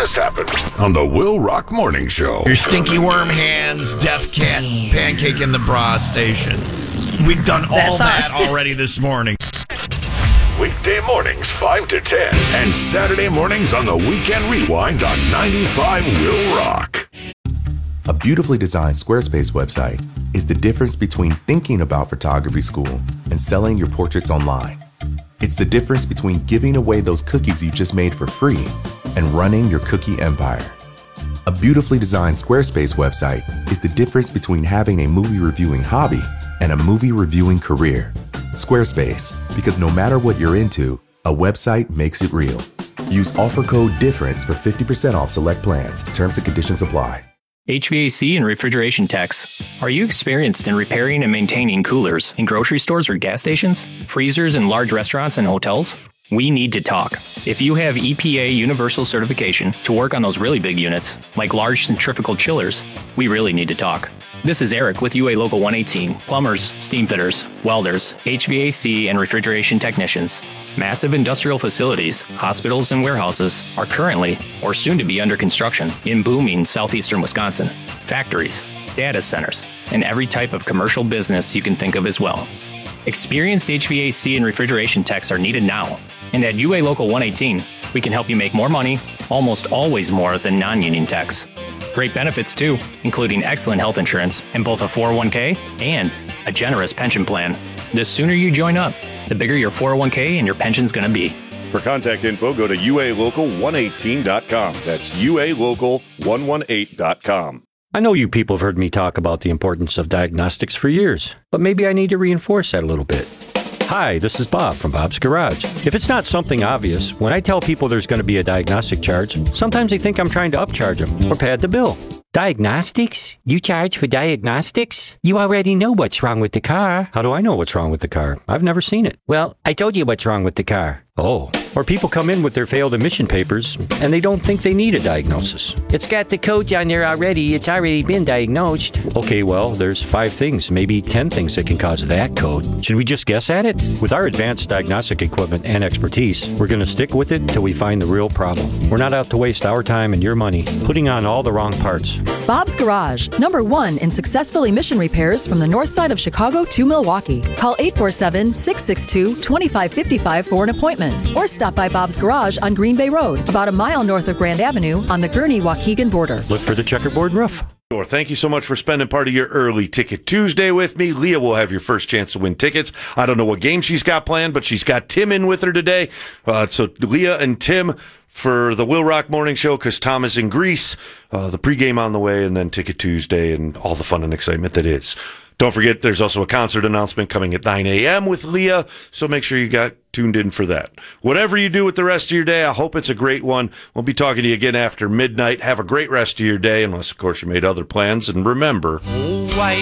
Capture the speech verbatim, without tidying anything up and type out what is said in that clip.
this happen on the Will Rock Morning Show. Your stinky worm hands, death cat, pancake in the bra station. We've done all That's that us. already this morning. Weekday mornings five to ten and Saturday mornings on the Weekend Rewind on ninety-five Will Rock. A beautifully designed Squarespace website is the difference between thinking about photography school and selling your portraits online. It's the difference between giving away those cookies you just made for free and running your cookie empire. A beautifully designed Squarespace website is the difference between having a movie reviewing hobby and a movie reviewing career. Squarespace, because no matter what you're into, a website makes it real. Use offer code DIFFERENCE for fifty percent off select plans. Terms and conditions apply. H V A C and refrigeration techs. Are you experienced in repairing and maintaining coolers in grocery stores or gas stations, freezers in large restaurants and hotels? We need to talk. If you have E P A universal certification to work on those really big units, like large centrifugal chillers, we really need to talk. This is Eric with U A Local one eighteen, plumbers, steam fitters, welders, H V A C and refrigeration technicians. Massive industrial facilities, hospitals, and warehouses are currently or soon to be under construction in booming southeastern Wisconsin. Factories, data centers, and every type of commercial business you can think of as well. Experienced H V A C and refrigeration techs are needed now, and at U A Local one eighteen, we can help you make more money, almost always more than non-union techs. Great benefits too, including excellent health insurance and both a four oh one k and a generous pension plan. The sooner you join up, the bigger your four oh one k and your pension's going to be. For contact info, go to U A local one eighteen dot com. That's U A local one eighteen dot com. I know you people have heard me talk about the importance of diagnostics for years, but maybe I need to reinforce that a little bit. Hi, this is Bob from Bob's Garage. If it's not something obvious, when I tell people there's going to be a diagnostic charge, sometimes they think I'm trying to upcharge them or pad the bill. Diagnostics? You charge for diagnostics? You already know what's wrong with the car. How do I know what's wrong with the car? I've never seen it. Well, I told you what's wrong with the car. Oh. Or people come in with their failed emission papers and they don't think they need a diagnosis. It's got the codes on there already. It's already been diagnosed. Okay, well, there's five things, maybe ten things that can cause that code. Should we just guess at it? With our advanced diagnostic equipment and expertise, we're going to stick with it till we find the real problem. We're not out to waste our time and your money putting on all the wrong parts. Bob's Garage, number one in successful emission repairs from the north side of Chicago to Milwaukee. Call eight four seven, six six two, two five five five for an appointment. Or stop by Bob's Garage on Green Bay Road, about a mile north of Grand Avenue on the Gurnee-Waukegan border. Look for the checkerboard roof. Thank you so much for spending part of your early Ticket Tuesday with me. Leah will have your first chance to win tickets. I don't know what game she's got planned, but she's got Tim in with her today. Uh, so Leah and Tim for the Will Rock Morning Show, because Tom is in Greece. Uh, the pregame on the way, and then Ticket Tuesday and all the fun and excitement that is. Don't forget, there's also a concert announcement coming at nine a.m. with Leah, so make sure you got tuned in for that. Whatever you do with the rest of your day, I hope it's a great one. We'll be talking to you again after midnight. Have a great rest of your day, unless, of course, you made other plans. And remember...